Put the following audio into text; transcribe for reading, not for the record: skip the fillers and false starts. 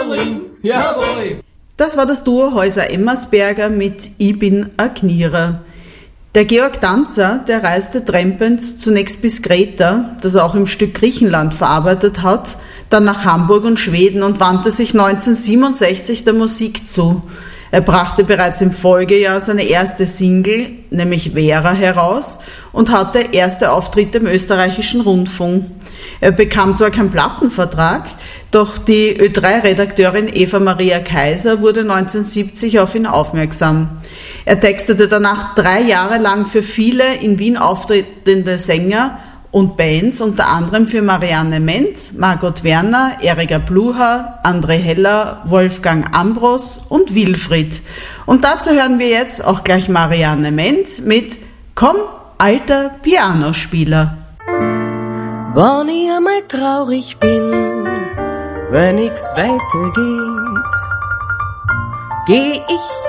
Ring, jawohl. Das war das Duo Häuser-Emmersberger mit Ich bin a Knierer. Der Georg Danzer, der reiste trempend zunächst bis Kreta, das er auch im Stück Griechenland verarbeitet hat, dann nach Hamburg und Schweden und wandte sich 1967 der Musik zu. Er brachte bereits im Folgejahr seine erste Single, nämlich Vera, heraus und hatte erste Auftritte im österreichischen Rundfunk. Er bekam zwar keinen Plattenvertrag, doch die Ö3-Redakteurin Eva Maria Kaiser wurde 1970 auf ihn aufmerksam. Er textete danach 3 Jahre lang für viele in Wien auftretende Sänger und Bands, unter anderem für Marianne Ment, Margot Werner, Erika Blucher, André Heller, Wolfgang Ambros und Wilfried. Und dazu hören wir jetzt auch gleich Marianne Ment mit Komm, alter Pianospieler. Wenn ich einmal traurig bin, wenn nichts weitergeht, geh ich